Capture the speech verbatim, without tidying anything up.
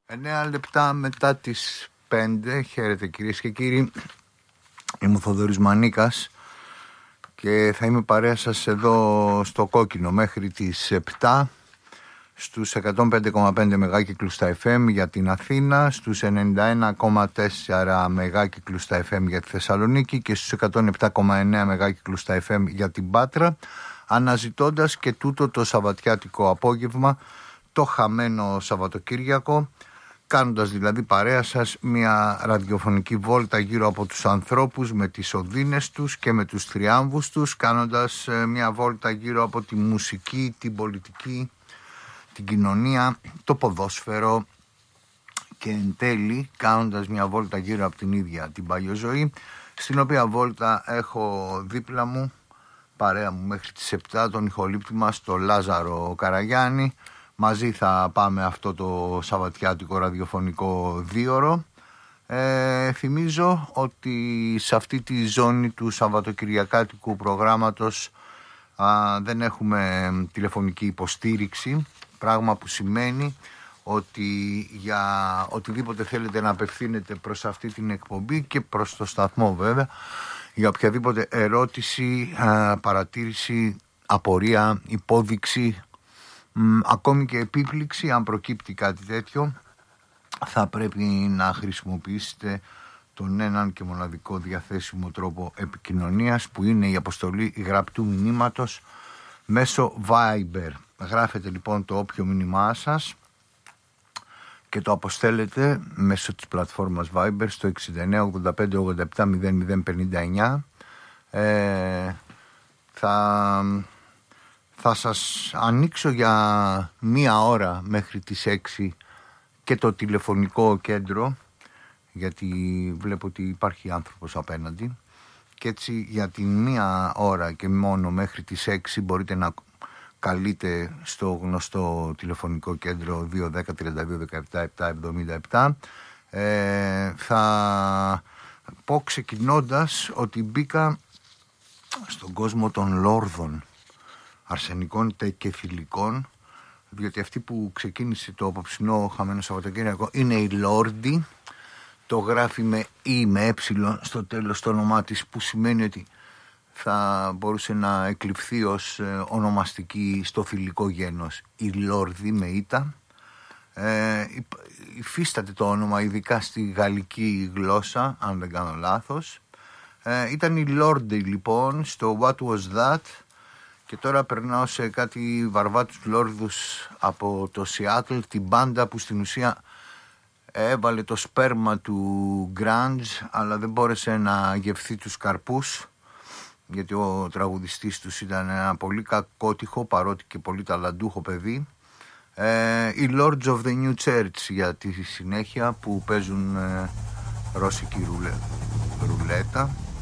Εννέα λεπτά μετά τις πέντε. Χαίρετε κυρίες και κύριοι. Είμαι ο Θοδωρής Μανίκας και θα είμαι παρέα σας εδώ στο Κόκκινο μέχρι τις επτά στους εκατόν πέντε κόμμα πέντε μεγάκυκλους στα εφ εμ για την Αθήνα, στους ενενήντα ένα κόμμα τέσσερα μεγάκυκλους στα εφ εμ για τη Θεσσαλονίκη και στους εκατόν επτά κόμμα εννέα μεγάκυκλους στα εφ εμ για την Πάτρα, αναζητώντας και τούτο το σαββατιάτικο απόγευμα το χαμένο Σαββατοκύριακο, κάνοντας δηλαδή παρέα σας μια ραδιοφωνική βόλτα γύρω από τους ανθρώπους με τις οδύνες τους και με τους θριάμβους τους, κάνοντας μια βόλτα γύρω από τη μουσική, την πολιτική, την κοινωνία, το ποδόσφαιρο και εν τέλει κάνοντας μια βόλτα γύρω από την ίδια την παλιοζωή, στην οποία βόλτα έχω δίπλα μου, παρέα μου μέχρι τις επτά, τον ηχολήπτη μας, τον Λάζαρο Καραγιάννη. Μαζί θα πάμε αυτό το σαββατιάτικο ραδιοφωνικό δίωρο. Ε, θυμίζω ότι σε αυτή τη ζώνη του σαββατοκυριακάτικου προγράμματος α, δεν έχουμε τηλεφωνική υποστήριξη, πράγμα που σημαίνει ότι για οτιδήποτε θέλετε να απευθύνετε προς αυτή την εκπομπή και προς το σταθμό βέβαια, για οποιαδήποτε ερώτηση, α, παρατήρηση, απορία, υπόδειξη, μ, ακόμη και επίπληξη, αν προκύπτει κάτι τέτοιο, θα πρέπει να χρησιμοποιήσετε τον έναν και μοναδικό διαθέσιμο τρόπο επικοινωνίας, που είναι η αποστολή γραπτού μηνύματος μέσω Viber. Γράφετε λοιπόν το όποιο μήνυμά σας και το αποστέλλετε μέσω της πλατφόρμας Viber στο εξήντα εννέα ογδόντα πέντε ογδόντα επτά μηδέν μηδέν πενήντα εννέα. Ε, θα, θα σας ανοίξω για μία ώρα μέχρι τις έξι και το τηλεφωνικό κέντρο, γιατί βλέπω ότι υπάρχει άνθρωπος απέναντι, και έτσι για τη μία ώρα και μόνο μέχρι τις έξι μπορείτε να καλείτε στο γνωστό τηλεφωνικό κέντρο δύο ένα μηδέν τρία δύο ένα επτά επτά εβδομήντα επτά. Ε, θα πω ξεκινώντας ότι μπήκα στον κόσμο των λόρδων, αρσενικών και θηλυκών, διότι αυτή που ξεκίνησε το απόψινό χαμένο Σαββατοκύριακο είναι η Λόρντι. Το γράφει με ή με ε στο τέλος το όνομά της, που σημαίνει ότι θα μπορούσε να εκλειφθεί ως ονομαστική στο θηλυκό γένος η Λόρδη με ήτα. Ε, υφίσταται το όνομα ειδικά στη γαλλική γλώσσα, αν δεν κάνω λάθος. Ε, ήταν η Λόρντι λοιπόν στο What Was That, και τώρα περνάω σε κάτι βαρβάτους λόρδους από το Σιάτλ, την μπάντα που στην ουσία έβαλε το σπέρμα του grunge, αλλά δεν μπόρεσε να γευθεί τους καρπούς, γιατί ο τραγουδιστής τους ήταν ένα πολύ κακότυχο, παρότι και πολύ ταλαντούχο παιδί. Ε, οι Lords of the New Church για τη συνέχεια, που παίζουν ε, ρώσικη ρουλέ, ρουλέτα.